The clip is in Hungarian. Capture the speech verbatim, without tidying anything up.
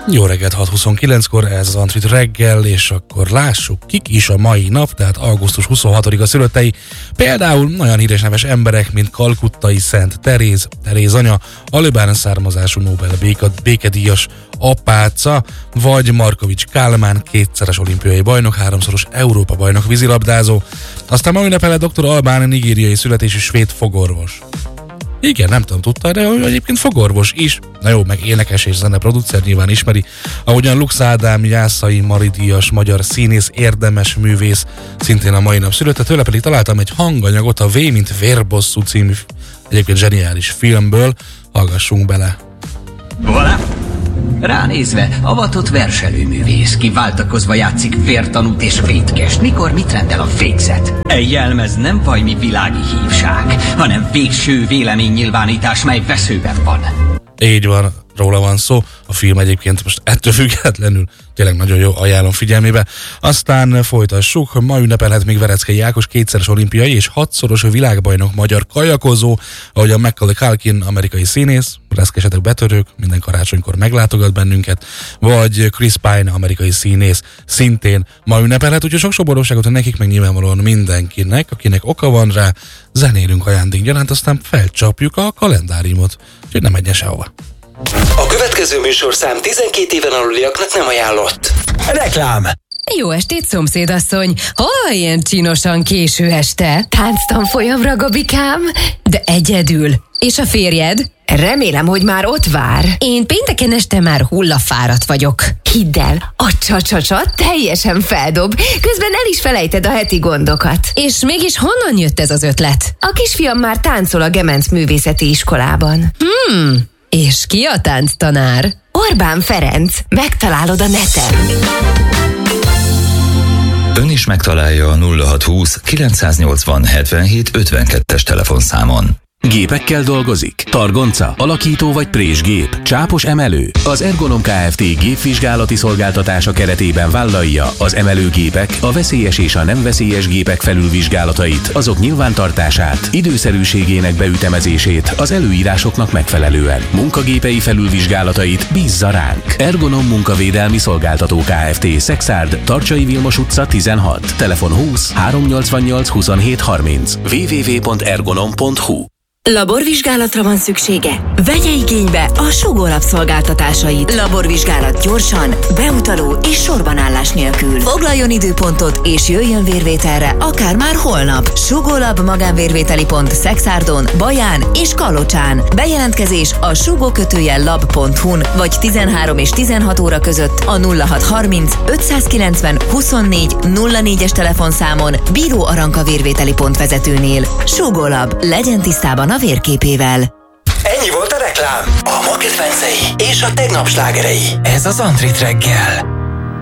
Jó reggelt, hat huszonkilenckor, ez az Antrit reggel, és akkor lássuk, kik is a mai nap, tehát augusztus huszonhatodika szülöttei. Például nagyon híres neves emberek, mint Kalkuttai Szent Teréz, Teréz anya, alibán származású Nobel békedíjas apáca, vagy Markovics Kálmán, kétszeres olimpiai bajnok, háromszoros Európa bajnok vízilabdázó. Aztán ma ünnepel doktor Albán, nigériai születésű svéd fogorvos. Igen, nem tudom, tudta, de egyébként fogorvos is. Na jó, meg énekes és zeneproducer, nyilván ismeri. Ahogyan Lux Ádám, Jászai Mari díjas magyar színész, érdemes művész, szintén a mai nap született. Tőle pedig találtam egy hanganyagot a V, mint Vérbosszú című, egyébként zseniális filmből. Hallgassunk bele. Voilà! Ránézve, avatott verselőművész, ki váltakozva játszik vértanút és vétkest, mikor mit rendel a végzet. Egy jelmez nem valami világi hívság, hanem végső véleménynyilvánítás, mely veszőben van. Így van, róla van szó. A film egyébként most ettől függetlenül tényleg nagyon jó, ajánlom figyelmébe. Aztán folytassuk, ma ünnepelhet még Vereckei Ákos, kétszeres olimpiai és hatszoros világbajnok magyar kajakozó, ahogy a Macaulay Culkin, amerikai színész, reszkesetek betörők, minden karácsonykor meglátogat bennünket, vagy Chris Pine, amerikai színész, szintén ma ünnepelhet, úgyhogy sok-sok boldogságot nekik, meg nyilvánvalóan mindenkinek, akinek oka van rá, zenélünk ajándékgyaránt, aztán felcsapjuk a kalendáriumot, úgyhogy nem menjen sehova. A következő műsorszám tizenkét éven aluliaknak nem ajánlott. Reklám! Jó estét, szomszédasszony! Hol ilyen csinosan késő este? Tánctanfolyamra, Gabikám? De egyedül. És a férjed? Remélem, hogy már ott vár. Én pénteken este már hullafáradt vagyok. Hidd el, a csa-csa-csa teljesen feldob, közben el is felejted a heti gondokat. És mégis honnan jött ez az ötlet? A kisfiam már táncol a Gemenc Művészeti Iskolában. Hmm, és ki a tánctanár? Orbán Ferenc, megtalálod a neten. Ön is megtalálja a nulla hatszázhúsz kilencszáznyolcvan hetvenhét ötvenkettes telefonszámon. Gépekkel dolgozik? Targonca, alakító vagy présgép? Csápos emelő? Az Ergonom Kft. Gépvizsgálati szolgáltatása keretében vállalja az emelőgépek, a veszélyes és a nem veszélyes gépek felülvizsgálatait, azok nyilvántartását, időszerűségének beütemezését az előírásoknak megfelelően. Munkagépei felülvizsgálatait bízza ránk. Ergonom Munkavédelmi Szolgáltató Kft. Szexárd, Tarcsai Vilmos utca tizenhat. Telefon húsz háromnyolcvannyolc huszonhét harminc. double-u double-u double-u pont ergonom pont hu. Laborvizsgálatra van szüksége? Vegye igénybe a Sugó Lab szolgáltatásait. Laborvizsgálat gyorsan, beutaló és sorbanállás nélkül. Foglaljon időpontot és jöjjön vérvételre, akár már holnap. Sugó Lab magánvérvételi pont Szexárdon, Baján és Kalocsán. Bejelentkezés a sugó kötőjel lab pont hu-n vagy tizenhárom és tizenhat óra között a nulla hatszázharminc ötszázkilencven huszonnégy nulla négyes telefonszámon Bíró Aranka vérvételi pont vezetőnél. Sugó Lab, legyen tisztában a vérképével. Ennyi volt a reklám. A ma kedvencei és a tegnap slágerei. Ez az Antrit reggel.